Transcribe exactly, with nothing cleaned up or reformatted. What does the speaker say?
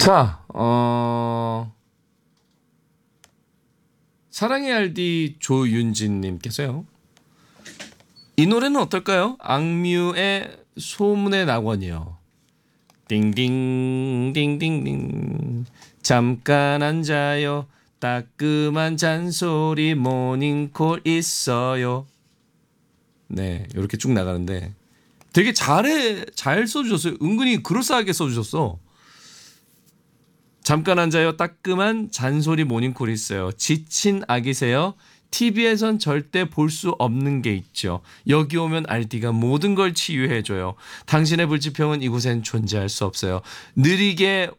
자, 어, 사랑의 알디 조윤진님께서요. 이 노래는 어떨까요? 악뮤의 소문의 낙원이요. 띵띵 띵띵띵 잠깐 앉아요. 따끔한 잔소리 모닝콜 있어요. 네, 이렇게 쭉 나가는데 되게 잘해 잘 써주셨어요. 은근히 그럴싸하게 써주셨어. 잠깐 앉아요. 따끔한 잔소리 모닝콜 있어요. 지친 아기세요. 티비에선 절대 볼 수 없는 게 있죠. 여기 오면 알디가 모든 걸 치유해줘요. 당신의 불치병은 이곳엔 존재할 수 없어요. 느리게